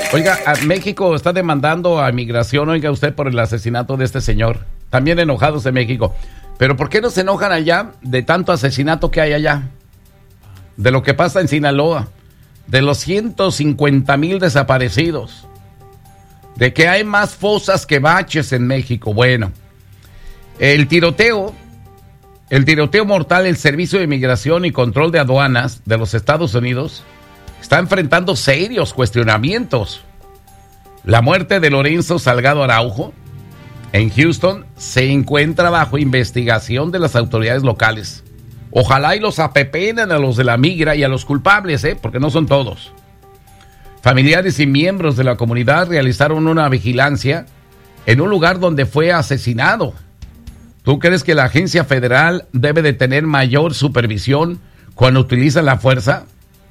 Oiga, México está demandando a Migración, oiga usted, por el asesinato de este señor. También enojados en México. Pero ¿por qué no se enojan allá de tanto asesinato que hay allá? De lo que pasa en Sinaloa. De los 150,000 desaparecidos. De que hay más fosas que baches en México. Bueno, el tiroteo mortal del Servicio de Migración y Control de Aduanas de los Estados Unidos está enfrentando serios cuestionamientos. La muerte de Lorenzo Salgado Araujo en Houston se encuentra bajo investigación de las autoridades locales. Ojalá y los apepenen a los de la migra y a los culpables, porque no son todos. Familiares y miembros de la comunidad realizaron una vigilancia en un lugar donde fue asesinado. ¿Tú crees que la agencia federal debe de tener mayor supervisión cuando utiliza la fuerza?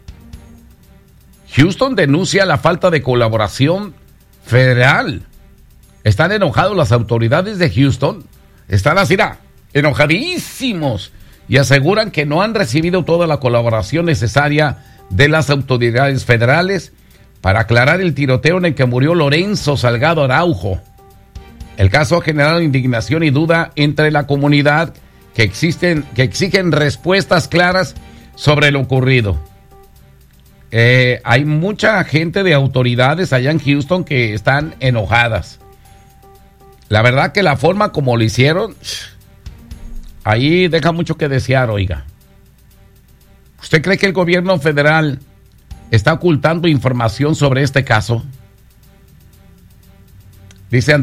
Houston denuncia la falta de colaboración federal. Están enojados las autoridades de Houston. Están así, enojadísimos. Y aseguran que no han recibido toda la colaboración necesaria de las autoridades federales para aclarar el tiroteo en el que murió Lorenzo Salgado Araujo. El caso ha generado indignación y duda entre la comunidad que exigen respuestas claras sobre lo ocurrido. Hay mucha gente de autoridades allá en Houston que están enojadas. La verdad que la forma como lo hicieron, ahí deja mucho que desear, oiga. ¿Usted cree que el gobierno federal está ocultando información sobre este caso? Dice